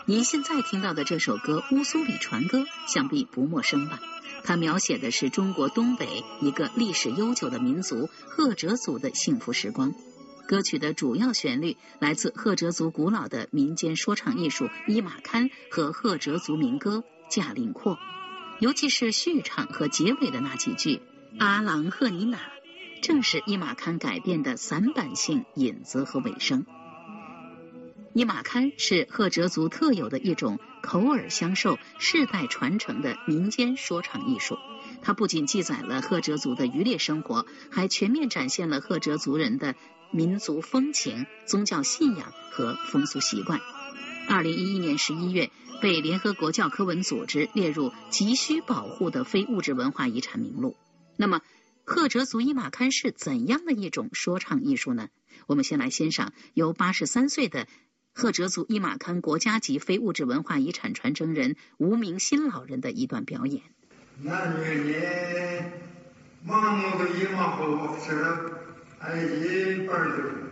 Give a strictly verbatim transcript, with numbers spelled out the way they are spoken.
您现在听到的这首歌《乌苏里船歌》想必不陌生吧？它描写的是中国东北一个历史悠久的民族赫哲族的幸福时光。歌曲的主要旋律来自赫哲族古老的民间说唱艺术伊玛堪和赫哲族民歌驾临阔，尤其是序唱和结尾的那几句阿郎赫尼娜，正是伊玛堪改编的散板性引子和尾声。伊玛堪是赫哲族特有的一种口耳相授、世代传承的民间说唱艺术。它不仅记载了赫哲族的渔猎生活，还全面展现了赫哲族人的民族风情、宗教信仰和风俗习惯。二零一一年十一月，被联合国教科文组织列入急需保护的非物质文化遗产名录。那么，赫哲族伊玛堪是怎样的一种说唱艺术呢？我们先来欣赏由八十三岁的赫哲族伊玛堪国家级非物质文化遺產傳承人吳明新老人的一段表演。 那